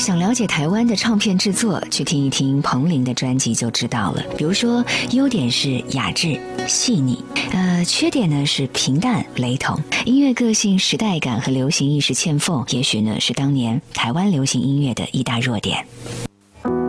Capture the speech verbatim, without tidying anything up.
想了解台湾的唱片制作，去听一听彭羚的专辑就知道了。比如说，优点是雅致细腻，呃，缺点呢是平淡雷同。音乐个性、时代感和流行意识欠奉，也许呢是当年台湾流行音乐的一大弱点。